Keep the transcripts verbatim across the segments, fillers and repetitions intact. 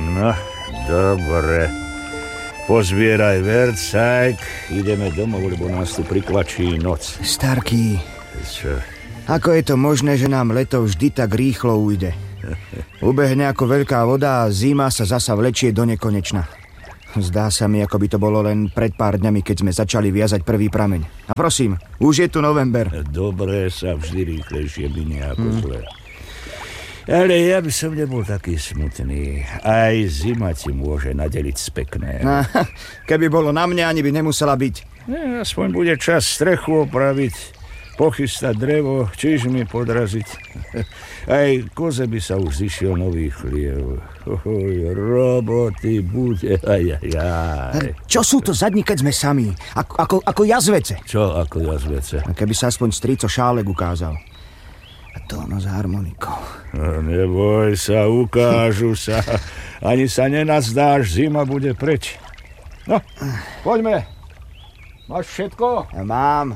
No, dobre. Pozbieraj vercajk, ideme domov, lebo nás tu prikvačí noc. Starký, Čo? ako je to možné, že nám leto vždy tak rýchlo ujde? Ubehne ako veľká voda a zima sa zasa vlečie do nekonečna. Zdá sa mi, ako by to bolo len pred pár dňami, keď sme začali viazať prvý prameň. A prosím, už je tu november. Dobré sa vždy rýchlejšie minie ako hmm. zlé. Ale ja by som nebol taký smutný. Aj zima ti môže nadeliť z pekného. No, keby bolo na mne, ani by nemusela byť. Ne, aspoň bude čas strechu opraviť, pochystať drevo, čižmy podraziť. Aj koze by sa už zišiel nový chliev. Oj, roboty bude, aj, aj, aj. Čo sú to za dni, keď sme sami? Ako, ako, ako jazvece. Čo ako jazvece? Keby sa aspoň strico Šálek ukázal. A to ono s harmonikou. No, neboj sa, ukážu sa. Ani sa nenazdáš, zima bude preč. No, poďme. Máš všetko? Ja mám.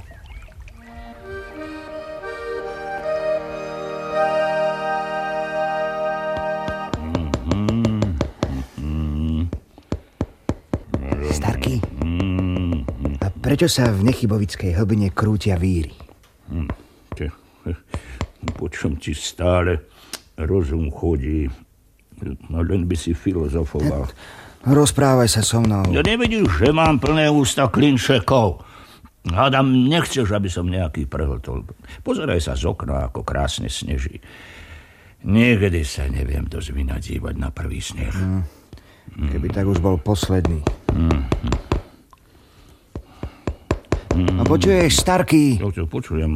Starký, a prečo sa v Nechybovickej hlbine krútia víry? Hm. Počom ti stále rozum chodí. No len by si filozofoval. Rozprávaj sa so mnou. Ja nevidíš, že mám plné ústa klinčekov. Hádam, nechceš, aby som nejaký prehltol. Pozeraj sa z okna, ako krásne sneží. Niekedy sa neviem dosť vynadívať na prvý sneh. Mm. Keby tak už bol posledný. Mm. Mm. A počuješ, Starký? Čo, čo počujem?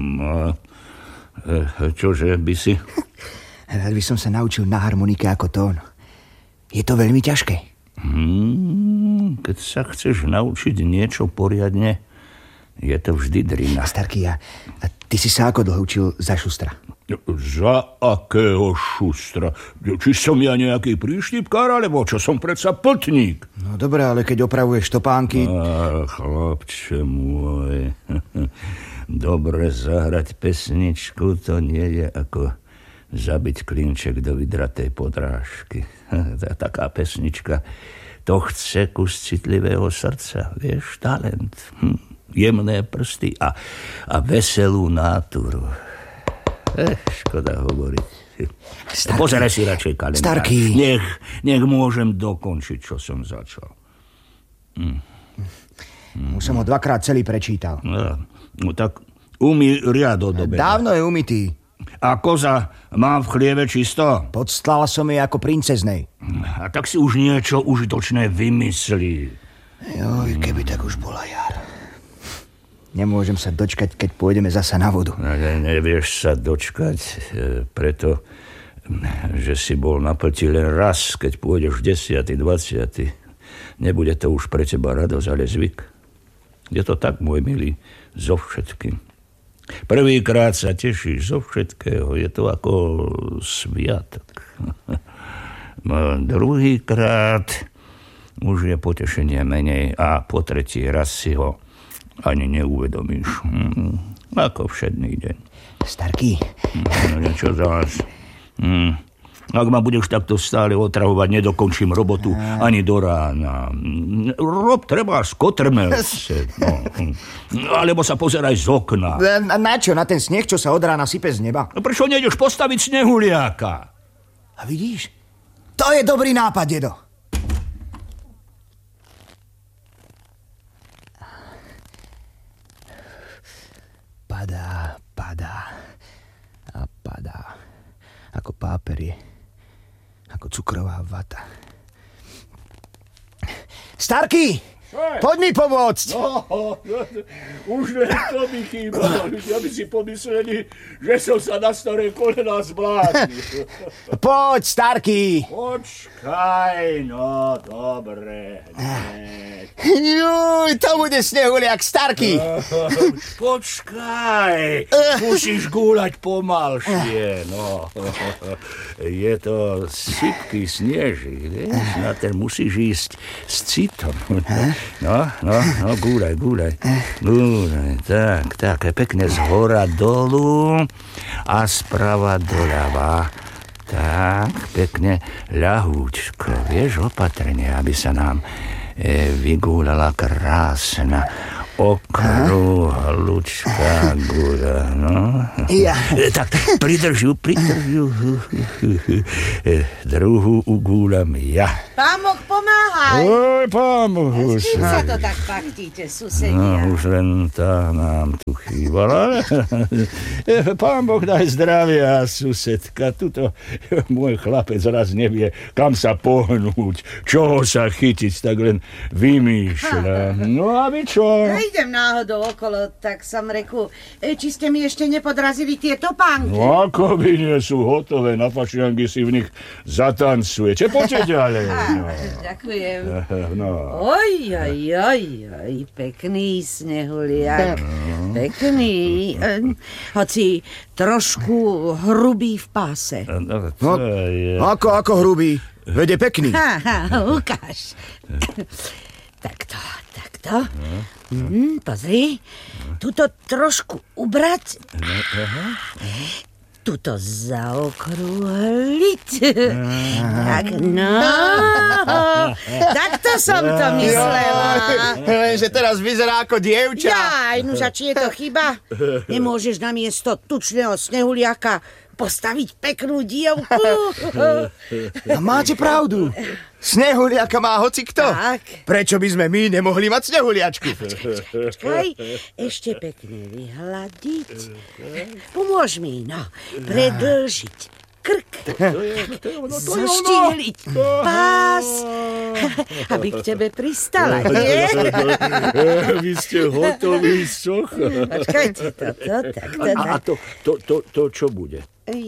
Čože by si? Rád by som sa naučil na harmonike ako tón. Je to veľmi ťažké. Hmm, keď sa chceš naučiť niečo poriadne, je to vždy drina. Starký, a, a ty si sa ako dlho učil za šustra? Za akého šustra? Či som ja nejaký príštipkár, alebo čo, som predsa pltník? No dobré, ale keď opravuješ topánky... Á, chlapče môj... Dobre zahrať pesničku, to nie je ako zabiť klinček do vydratej podrážky. Taká pesnička, to chce kus citlivého srdca, vieš, talent, hm, jemné prsty a, a veselú náturu. Eh, škoda hovoriť. Starký, pozeraj si radšej kalendár. Starký. Nech, nech môžem dokončiť, čo som začal. Hm. Už som ho dvakrát celý prečítal. No, no tak umý riadok do beda. Dávno je umytý. A koza mám v chlieve čisto? Podstlal som jej ako princeznej. A tak si už niečo užitočné vymyslí. Joj, keby tak už bola jar. Nemôžem sa dočkať, keď pôjdeme zasa na vodu. No, ne, nevieš sa dočkať, preto, že si bol na plti len raz, keď pôjdeš desiaty, dvaciaty. Nebude to už pre teba radosť, ale zvyk. Je to tak, môj milý, so všetkým. Prvýkrát sa tešíš zo všetkého, je to ako sviatok. Druhýkrát už je potešenie menej a po tretí raz si ho ani neuvedomíš. Ako všedný deň. Starký. No, čo zás? Hm. Ak ma budeš takto stále otravovať, nedokončím robotu ani do rána. Rob treba skotrmelce. No. Alebo sa pozeraj z okna. Na, na čo? Na ten sneh, čo sa od rána sype z neba? No prečo nejdeš postaviť snehuliaka? A vidíš? To je dobrý nápad, dedo. Padá, padá a padá. Ako páperie. Ako cukrová vata. Starký! Poď mi pomôcť! No, už len to mi chýba. Ja by si pomysleli, že som sa na staré kolená zbláznil. Poď, Starký! Počkaj, no, dobre. Juj, to bude snehuliak, Starký! Počkaj, musíš gúľať pomalšie, no. Je to sypký snežík, vieš? Na ten musíš ísť s citom. No, no, no, gúľaj, gúľaj. Gúľaj, tak, tak, pekne z hora dolu a sprava doľava. tak, pekne ľahúčko, vieš, opatrne, aby sa nám e, vygúľala krásna okrúhlučká guľa, no. Ja. E, tak, pridrž ju, pridrž ju. E, druhú ugúľam ja. Pán Boh, pomáhaj. Oj, pán Boh. S čím sa to tak pachtíte, susedia? No, už len tá nám tu chýbala. Pán Boh daj zdravia, susedka. Tuto môj chlapec raz nevie, kam sa pohnúť, čoho sa chytiť, tak len vymýšľa. No a vy čo? Ja idem náhodou okolo, tak som reku, či ste mi ešte nepodrazili tie topánky? No ako by nie sú hotové, na fašiangy si v nich zatancujete. Poďte ďalej. No. Ďakujem. No. Oj, oj, oj, oj, pekný snehuliak. Pekný. Hoci trošku hrubý v páse. No, No, je... ako, ako hrubý? Vede pekný. Ha, ha, ukáž. Takto, takto. Mm, pozri. Tuto trošku ubrať. Tuto zaokrúhliť. Tak, no. Takto som to myslela. Lenže teraz vyzerá ako dievča. Jaj, nuža, či je to chyba? Nemôžeš na miesto tučného snehuliaka postaviť peknú dievku? A máte pravdu. Snehuliaka má hocikto. Tak. Prečo by sme my nemohli mať snehuliačku? Počkaj, ešte pekne vyhľadiť. Pomôž mi, no, predĺžiť krk, zoštihliť pás, aby k tebe pristala, nie? Vy ste hotoví, socha. Počkajte, toto, takto, A tak. to, to, to, to čo bude?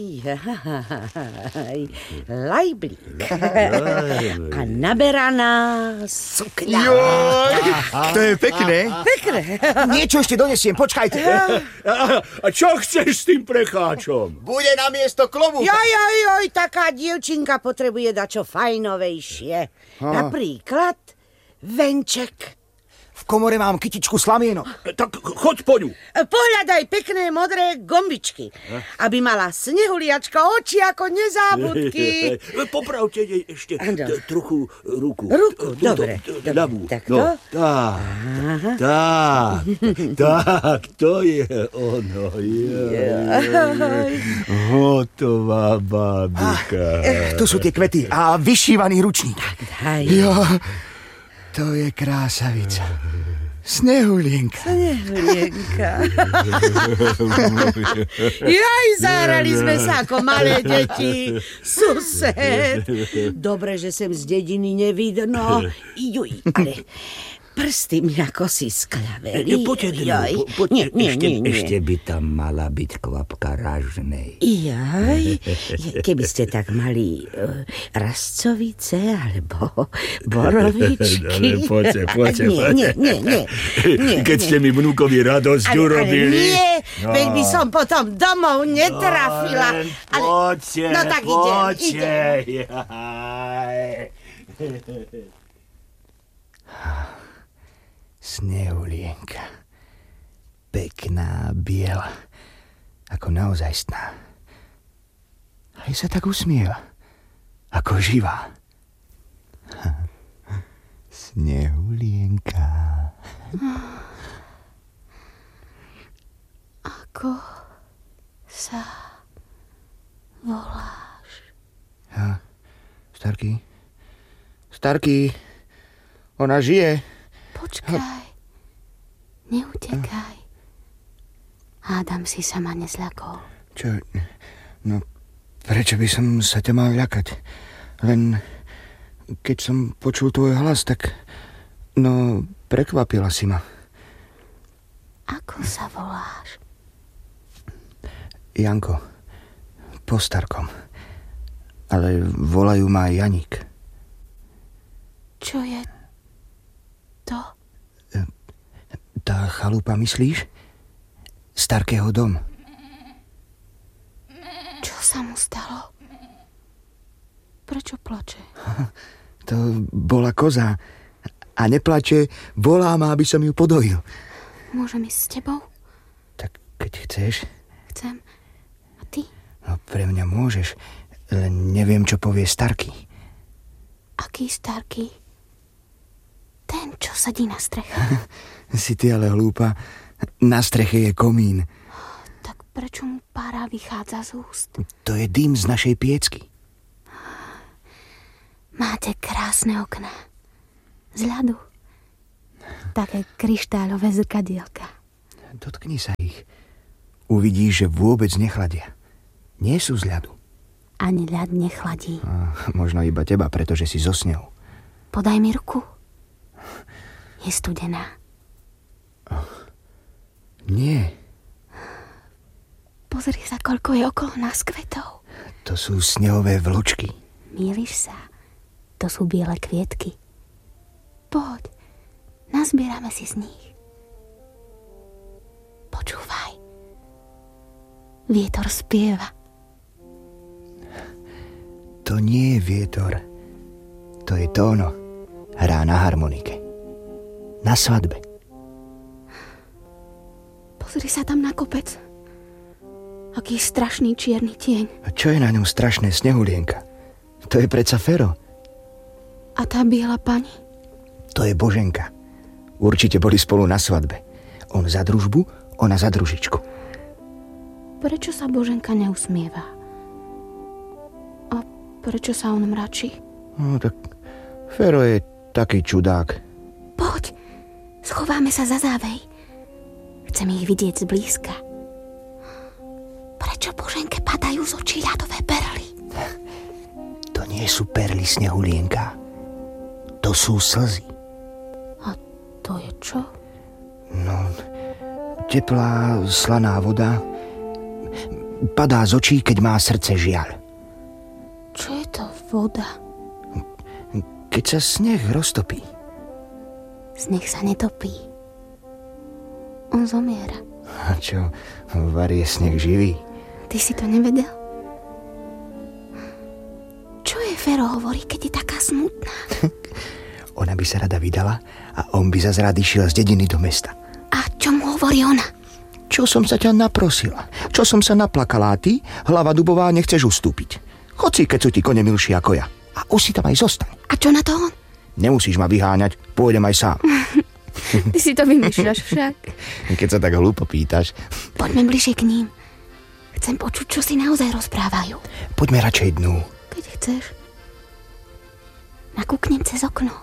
Jaj, lajblík a naberaná sukňa. Joj, to je pekné. Pekné. Niečo ešte donesiem, počkajte. A, a čo chceš s tým precháčom? Bude na miesto klobu. Joj, joj, joj, taká dievčinka potrebuje dačo fajnovejšie. Napríklad venček. V komore mám kytičku slamienok. Tak choď po ňu. Pohľadaj pekné modré gombičky, aby mala snehuliačka oči ako nezábudky. Popravte jej ešte Áno. t- trochu ruku. Ruku, Túto, dobre, t- dobre. ľavú. Takto? No, tak, tak, tak, to je ono. Jaj. Hotová bábika. Eh, tu sú tie kvety a vyšívaný ručník. Daj. Jo, to je krásavica. Snehulienka. Snehulienka. Jaj, zahrali sme sa ako malé deti. Sused. Dobre, že sem z dediny nevidno. Juj, ale prsty mi ako si skľaveli. Poďte, Jaj. po, Nie, nie, ešte, nie, nie. ešte by tam mala byť kvapka ražnej. Jaj, keby ste tak mali uh, rastcovice alebo borovičky. Ale poďte, poďte, nie, poďte. nie, nie, nie, nie. Keď ste mi vnúkovi radosť ale, ale urobili. nie, veď by som potom domov netrafila. No, Ale, poďte, no tak idem, poďte. idem. Snehulienka. Pekná, biela. Ako naozajstná. Aj sa tak usmieva. Ako živá. Snehulienka. Ako sa voláš? Ja, Starký. Starký. Ona žije. Počkaj. Neutekaj. Hádam si sa ma nezľakol. Čo? No, prečo by som sa ťa mal ľakať? Len keď som počul tvoj hlas, tak... No, prekvapila si ma. Ako sa voláš? Janko. Po Starkom. Ale volajú ma Janík. Čo je to? Tá chalupa, myslíš? Starkého dom. Čo sa mu stalo? Prečo plače? To bola koza. A neplače, volá ma, aby som ju podojil. Môžem ísť s tebou? Tak keď chceš, Chcem. A ty? no pre mňa môžeš. Len neviem, čo povie Starky. Aký Starky? Ten, čo sedí na streche. Si ty ale hlúpa. Na streche je komín. Tak prečo mu pára vychádza z úst? To je dym z našej piecky. Máte krásne okná. Z ľadu. Také kryštálové zrkadielka. Dotkni sa ich. Uvidíš, že vôbec nechladia. Nie sú z ľadu. Ani ľad nechladí. A možno iba teba, pretože si zo snehu. Podaj mi ruku. Je studená. Oh, nie. Pozri sa, koľko je okolo nás kvetov. To sú snehové vločky. Mýliš sa. To sú biele kvietky. Poď, nazbierame si z nich. Počúvaj. Vietor spieva. To nie je vietor. To je Tóno. Hrá na harmonike. Na svadbe. Pozri sa tam na kopec. Aký strašný čierny tieň. A čo je na ňom strašné, Snehulienka? To je predsa Fero. A tá biela pani? To je Boženka. Určite boli spolu na svadbe. On za družbu, ona za družičku. Prečo sa Boženka neusmieva? A prečo sa on mračí? No tak Fero je taký čudák. Poď, schováme sa za závej. Chcem ich vidieť zblízka. Prečo Boženke padajú z očí ľadové perly? To nie sú perly, Snehulienka. To sú slzy. A to je čo? No, teplá, slaná voda padá z očí, keď má srdce žiaľ. Čo je to voda? Keď sa sneh roztopí. Sneh sa netopí. On zomiera. A čo, varie sneh živý? Ty si to nevedel? Čo je Fero hovorí, keď je taká smutná? Ona by sa rada vydala a on by zas rád išiel z dediny do mesta. A čo mu hovorí ona? Čo som sa ťa naprosila? Čo som sa naplakala a ty, hlava dubová, nechceš ustúpiť? Choď si, keď sú ti kone milší ako ja. A už si tam aj zostaň. A čo na to on? Nemusíš ma vyháňať, pôjdem aj sám. Ty si to vymýšľaš však. Keď sa tak hlúpo pýtaš. Poďme bližšie k ním. Chcem počuť, čo si naozaj rozprávajú. Poďme radšej dnu. Keď chceš. Nakúknem cez okno.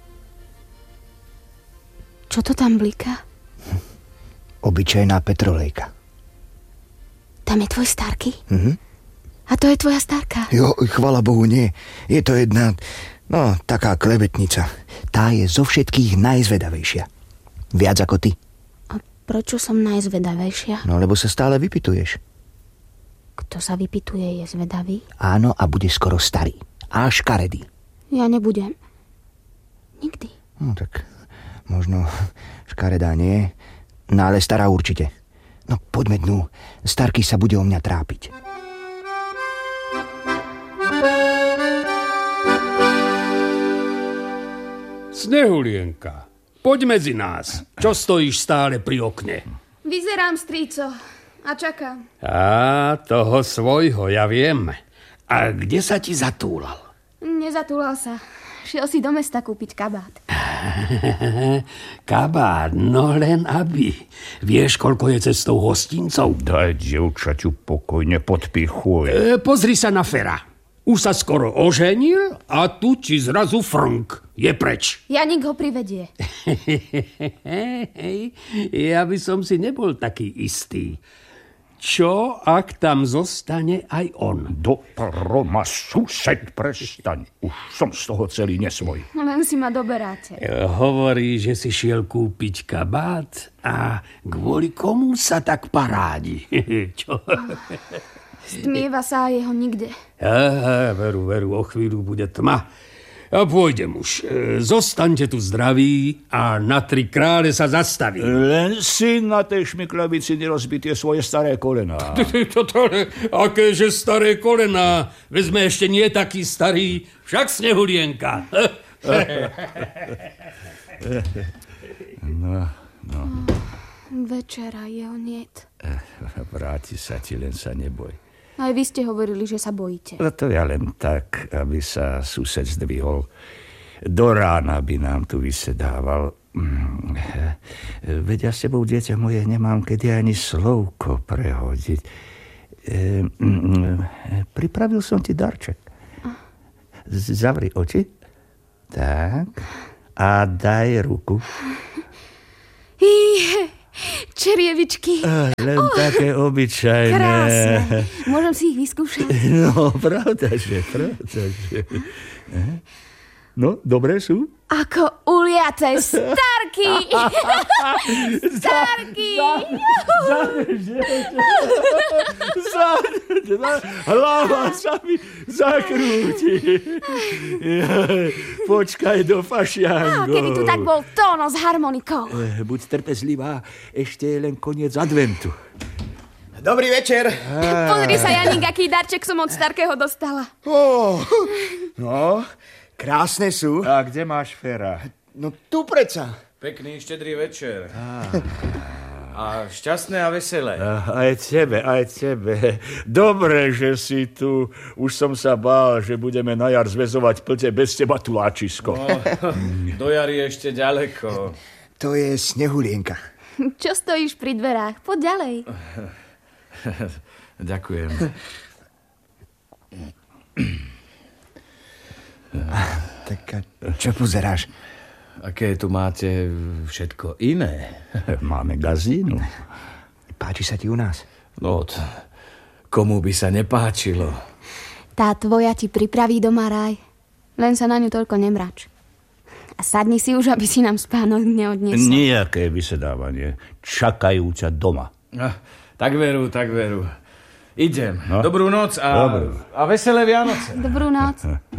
Čo to tam bliká? Obyčajná petrolejka. Tam je tvoj Starky? Mhm. A to je tvoja Starka? Jo, chvala Bohu, nie. Je to jedna, no, taká klebetnica. Tá je zo všetkých najzvedavejšia. Viac ako ty. A prečo som najzvedavejšia? No, lebo sa stále vypytuješ. Kto sa vypytuje, je zvedavý? Áno, a bude skoro starý. A škaredý. Ja nebudem. Nikdy. No, tak možno škaredá nie, no ale stará určite. No, poďme dnu. Starky sa bude o mňa trápiť. Snehulienka, poď medzi nás. Čo stojíš stále pri okne? Vyzerám, strýco, a čakám. Á, toho svojho, ja viem. A kde sa ti zatúlal? Nezatúlal sa. Šiel si do mesta kúpiť kabát. Kabát, no len aby. Vieš, koľko je cestou hostincov? Daj dievčaťu pokojne, podpichuj. E, pozri sa na Fera. Už sa skoro oženil a tu ti zrazu frnk. Je preč. Janík ho privedie. Ja by som si nebol taký istý. Čo, ak tam zostane aj on? Do Roma, sused, prestaň. Už som z toho celý nesvoj. Len si ma doberáte. Hovorí, že si šiel kúpiť kabát a kvôli komu sa tak parádi? Čo? Stmieva sa a jeho nikde. Aha, veru, veru, o chvíľu bude tma. A pôjdem už. Zostaňte tu zdraví a na tri krále sa zastaví. Len si na tej šmiklavici nerozbi tie svoje staré kolená. Toto, akéže staré kolená? Veď sme ešte nie takí starí, však Snehulienka. No, no. Večera jeho niet. Vráti sa ti, len sa neboj. Aj vy ste hovorili, že sa bojíte. No to ja len tak, aby sa sused zdvihol. Do rána by nám tu vysedával. Veď ja s tebou, dieťa moje, nemám kedy ani slovko prehodiť. E, pripravil som ti darček. Zavri oči. Tak. A daj ruku. Í, čerievičky. A, len oh, také obyčajné. Krásne. Môžem si ich vyskúšať? No, pravda, že, pravda, že. No, dobré sú? Ako uliaté starky. Starky. Hlava sa mi zakrúti. Počkaj do fašiango. Keby tu tak bol Tóno s harmonikou. Buď trpezlivá, ešte je len koniec adventu. Dobrý večer. Pozri sa, Janík, aký darček som od Starkého dostala. Oh, no, krásne sú. A kde máš Fera? No tu predsa. Pekný, štedrý večer. A šťastné a veselé. Aj tebe, aj tebe. Dobre, že si tu. Už som sa bál, že budeme na jar zväzovať plte bez teba, tuláčisko. No, do jary ešte ďaleko. To je Snehulienka. Čo stojíš pri dverách? Poď ďalej. Ďakujem. Tak čo pozeráš? Aké tu máte všetko iné? Máme gazínu. Páči sa ti u nás? No, t- komu by sa nepáčilo? Tá tvoja ti pripraví doma raj. Len sa na ňu toľko nemrač. A sadni si už, aby si nám spánok neodniesol. Nijaké vysedávanie. Čakajú ťa doma. Ah, tak veru, tak veru. Idem. No. Dobrú noc a, Dobrú. a veselé Vianoce. Dobrú noc.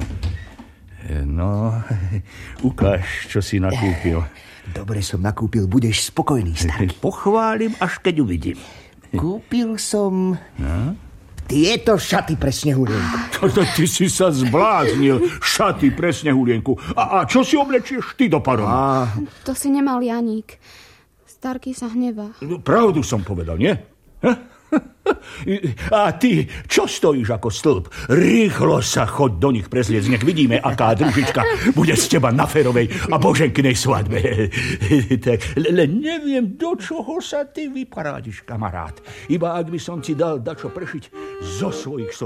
No, ukáž, čo si nakúpil. Dobre som nakúpil, budeš spokojný, Starky. Pochválim, až keď uvidím. Kúpil som tieto šaty pre Snehulienku. Ty si sa zbláznil. Šaty pre Snehulienku. A, a čo si oblečieš ty do parom? A... To si nemal Janík. Starky sa hnevá. Pravdu som povedal, nie? A ty, čo stojíš ako stĺp? Rýchlo sa choď do nich prezliec, nech vidíme, aká družička bude z teba na Ferovej a Boženkinej svadbe. Tak, len neviem, do čoho sa ty vyparádiš, kamarát. Iba ak by som ti dal dačo prešiť zo svojich